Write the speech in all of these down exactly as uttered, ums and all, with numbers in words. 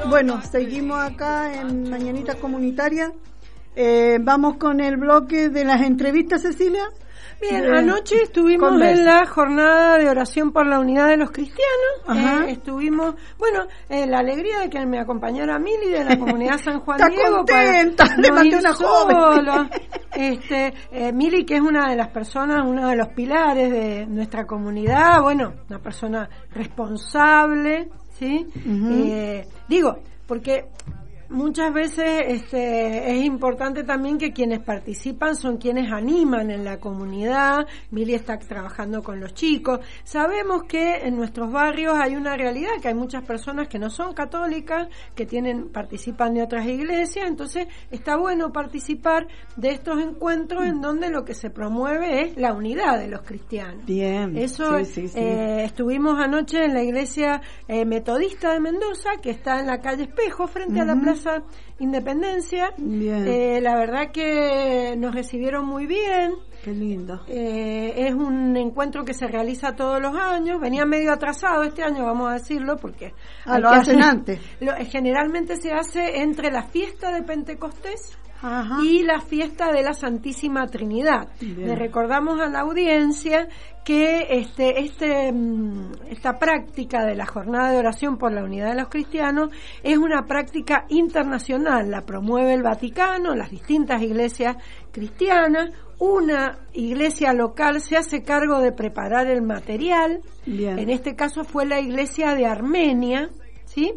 Bueno, seguimos acá en Mañanita Comunitaria. Eh, vamos con el bloque de las entrevistas, Cecilia. Bien, de... anoche estuvimos Conversa. en la jornada de oración por la unidad de los cristianos. Eh, estuvimos, bueno, eh, la alegría de que me acompañara Mili de la comunidad San Juan Está Diego. contenta, para le no mandé ir una solo. joven. Este, eh, Mili, que es una de las personas, uno de los pilares de nuestra comunidad, bueno, una persona responsable, ¿sí? Uh-huh. Eh, digo, porque muchas veces este, es importante también que quienes participan son quienes animan en la comunidad. Mili está trabajando con los chicos. Sabemos que en nuestros barrios hay una realidad, que hay muchas personas que no son católicas, que tienen participan de otras iglesias, entonces está bueno participar de estos encuentros en donde lo que se promueve es la unidad de los cristianos. Bien. Eso sí, sí, sí. Eh, estuvimos anoche en la iglesia eh, metodista de Mendoza, que está en la calle Espejo, frente uh-huh. a la plaza Independencia. Eh, la verdad que nos recibieron muy bien. Qué lindo. Eh, es un encuentro que se realiza todos los años. Venía medio atrasado este año, vamos a decirlo, porque ah, lo hacen antes. Lo, generalmente se hace entre la fiesta de Pentecostés Ajá. y la fiesta de la Santísima Trinidad. Bien. Le recordamos a la audiencia que este, este, esta práctica de la jornada de oración por la unidad de los cristianos es una práctica internacional, la promueve el Vaticano, las distintas iglesias cristianas. Una iglesia local se hace cargo de preparar el material. Bien. En este caso fue la iglesia de Armenia, ¿sí?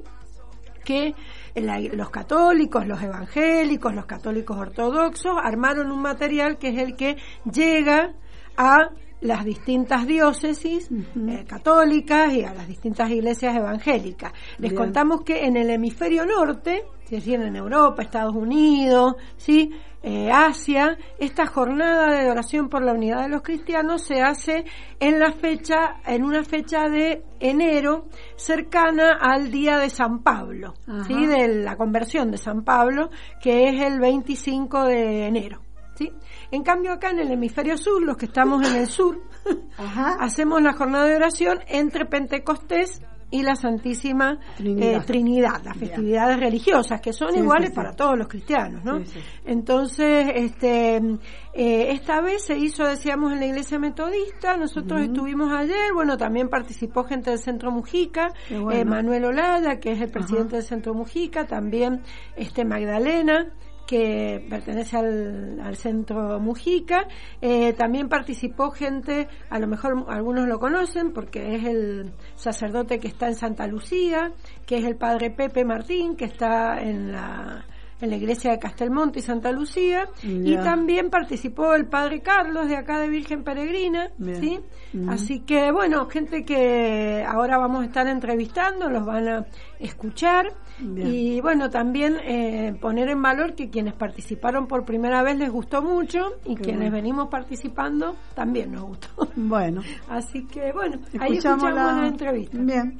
Que la, los católicos, los evangélicos, los católicos ortodoxos armaron un material que es el que llega a las distintas diócesis uh-huh. eh, católicas y a las distintas iglesias evangélicas. Les Bien. Contamos que en el hemisferio norte, es decir, en Europa, Estados Unidos, ¿sí? Eh, Asia, esta jornada de oración por la unidad de los cristianos se hace en la fecha, en una fecha de enero cercana al día de San Pablo, Ajá. ¿sí? De la conversión de San Pablo, que es el veinticinco de enero. ¿Sí? En cambio acá en el hemisferio sur, los que estamos en el sur, Ajá. hacemos la jornada de oración entre Pentecostés y la Santísima Trinidad, eh, Trinidad las festividades yeah. religiosas, que son sí, iguales sí, sí. para todos los cristianos, ¿no? Sí, sí. Entonces, este, eh, esta vez se hizo, decíamos, en la iglesia metodista. Nosotros uh-huh. estuvimos ayer, bueno, también participó gente del Centro Mujica, bueno. eh, Manuel Olaya, que es el presidente uh-huh. del Centro Mujica, también este Magdalena, que pertenece al, al Centro Mujica. Eh, también participó gente, a lo mejor algunos lo conocen, porque es el sacerdote que está en Santa Lucía, que es el padre Pepe Martín, que está en la en la iglesia de Castelmonte y Santa Lucía, yeah. y también participó el padre Carlos de acá de Virgen Peregrina, Bien. ¿sí? Mm-hmm. Así que, bueno, gente que ahora vamos a estar entrevistando, los van a escuchar, Bien. Y bueno, también eh, poner en valor que quienes participaron por primera vez les gustó mucho, y Qué quienes bueno. venimos participando también nos gustó. Bueno. Así que, bueno, escuchamos ahí escuchamos la, la entrevista. Bien.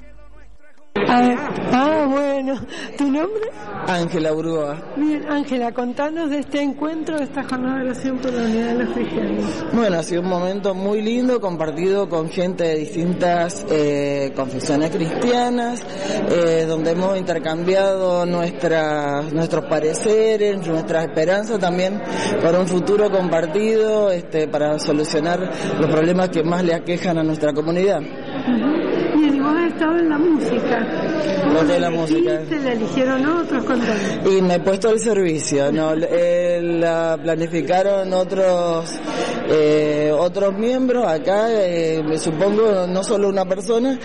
A ver. Ah, bueno. ¿Tu nombre? Ángela Urgoa. Bien, Ángela, contanos de este encuentro, de esta jornada de oración por la unidad de los cristianos. Bueno, ha sido un momento muy lindo, compartido con gente de distintas eh, confesiones cristianas, eh, donde hemos intercambiado nuestras, nuestros pareceres, nuestras esperanzas también para un futuro compartido, este, para solucionar los problemas que más le aquejan a nuestra comunidad. Uh-huh. Bien, y vos has estado en la música. ¿Cómo de la música? ¿Se la eligieron otros? Contame. Y me he puesto al servicio, ¿no? Eh, la planificaron otros eh, otros miembros acá, eh, me supongo, no solo una persona,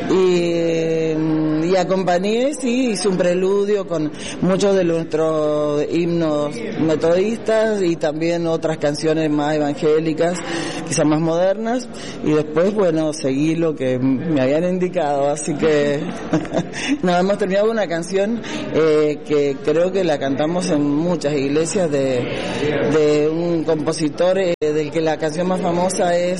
y, y acompañé, sí, hice un preludio con muchos de nuestros himnos metodistas y también otras canciones más evangélicas, quizás más modernas, y después, bueno, seguí lo que me habían indicado, así que nada, hemos terminado una canción eh, que creo que la cantamos en muchas iglesias, de, de un compositor eh, del que la canción más famosa es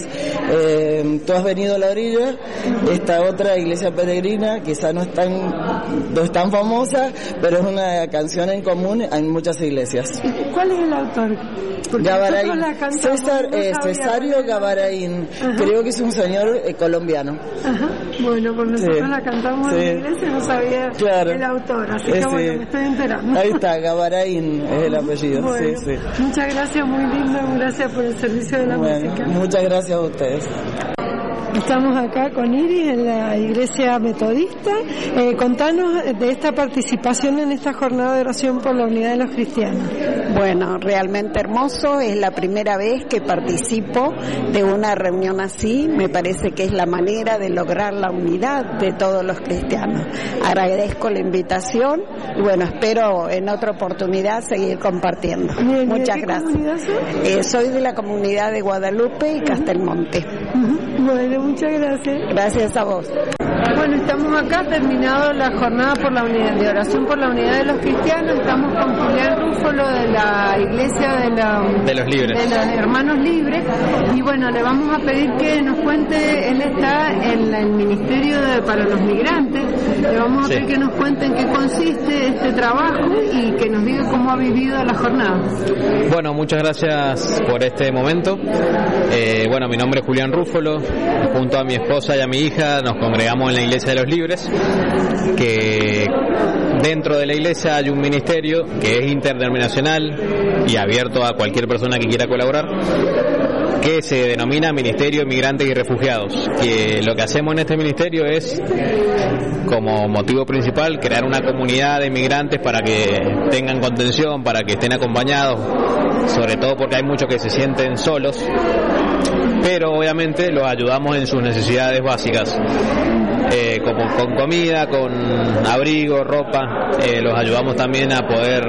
Eh, tú has venido a la orilla, esta otra iglesia peregrina, quizá no es tan, no es tan famosa, pero es una canción en común en muchas iglesias. ¿Cuál es el autor? Gavarain, César, eh, Cesario Gavarain, creo que es un señor eh, colombiano. Ajá. Bueno, pues nosotros sí. la cantamos sí. en la iglesia, no sabía claro. el autor, así que eh, bueno, sí. me estoy enterando. Ahí está, Gavarain es el apellido. Bueno, sí, sí. Muchas gracias, muy lindo, gracias por el servicio de la bueno, música. Muchas gracias a ustedes. Estamos acá con Iris en la iglesia metodista. Eh, contanos de esta participación en esta jornada de oración por la unidad de los cristianos. Bueno, realmente hermoso. Es la primera vez que participo de una reunión así. Me parece que es la manera de lograr la unidad de todos los cristianos. Agradezco la invitación y bueno, espero en otra oportunidad seguir compartiendo. Bien, Muchas ¿de qué gracias. comunidad sos? Eh, soy de la comunidad de Guadalupe y uh-huh. Castelmonte. Uh-huh. Bueno, muchas gracias. Gracias a vos. Bueno, estamos acá, terminado la jornada por la unidad de oración por la unidad de los cristianos. Estamos con Julián Rúfolo de la iglesia de, la, de los libres, de los hermanos libres. Y bueno, le vamos a pedir que nos cuente, él está en el ministerio de, para los migrantes. Le vamos a sí. pedir que nos cuente en qué consiste este trabajo y que nos diga cómo ha vivido la jornada. Bueno, muchas gracias por este momento. Eh, bueno, mi nombre es Julián Rúfolo. Junto a mi esposa y a mi hija nos congregamos en la Iglesia de los Libres, que dentro de la iglesia hay un ministerio que es interdenominacional y abierto a cualquier persona que quiera colaborar, que se denomina Ministerio de Migrantes y Refugiados, que lo que hacemos en este ministerio es, como motivo principal, crear una comunidad de migrantes para que tengan contención, para que estén acompañados, sobre todo porque hay muchos que se sienten solos, pero obviamente los ayudamos en sus necesidades básicas, eh, como con comida, con abrigo, ropa, eh, los ayudamos también a poder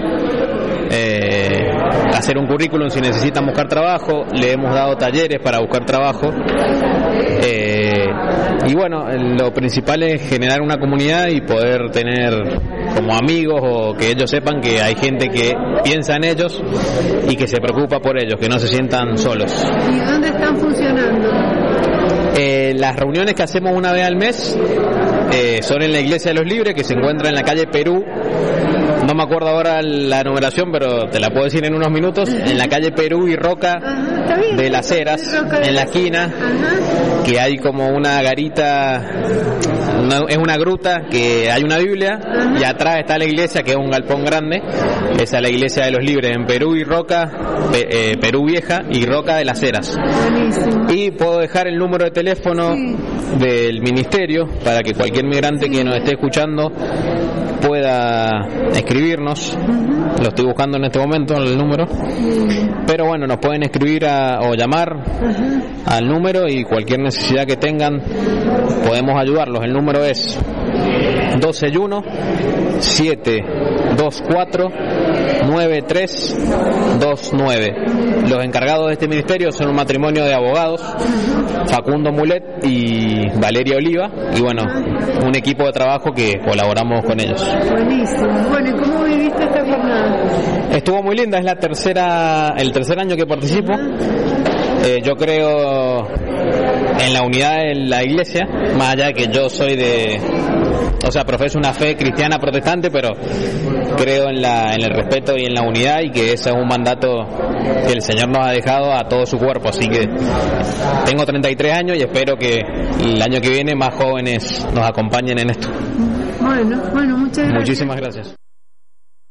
eh, hacer un currículum si necesitan buscar trabajo, le hemos dado talleres para buscar trabajo, eh, y bueno, lo principal es generar una comunidad y poder tener como amigos, o que ellos sepan que hay gente que piensa en ellos y que se preocupa por ellos, que no se sientan solos. ¿Y dónde están funcionando? Eh, las reuniones que hacemos una vez al mes eh, son en la Iglesia de los Libres, que se encuentra en la calle Perú. No me acuerdo ahora la numeración, pero te la puedo decir en unos minutos. En la calle Perú y Roca de las Heras, en la esquina, que hay como una garita, una, es una gruta, que hay una Biblia, y atrás está la iglesia, que es un galpón grande. Esa es la Iglesia de los Libres, en Perú y Roca, Pe, eh, Perú Vieja y Roca de las Heras. Y puedo dejar el número de teléfono del ministerio para que cualquier migrante que nos esté escuchando pueda escribirnos. Uh-huh. Lo estoy buscando en este momento, el número. Uh-huh. Pero bueno, nos pueden escribir a, o llamar uh-huh. al número, y cualquier necesidad que tengan podemos ayudarlos. El número es dos seis uno, siete dos cuatro, nueve tres dos nueve. Los encargados de este ministerio son un matrimonio de abogados, Facundo Mulet y Valeria Oliva, y bueno, un equipo de trabajo que colaboramos con ellos. Buenísimo. Bueno, ¿y cómo viviste esta jornada? Estuvo muy linda, es la tercera, el tercer año que participo. Eh, yo creo en la unidad de la iglesia, más allá de que yo soy de, o sea, profeso una fe cristiana protestante, pero creo en la en el respeto y en la unidad, y que ese es un mandato que el Señor nos ha dejado a todo su cuerpo. Así que tengo treinta y tres años y espero que el año que viene más jóvenes nos acompañen en esto. Bueno, bueno, muchas gracias. Muchísimas gracias.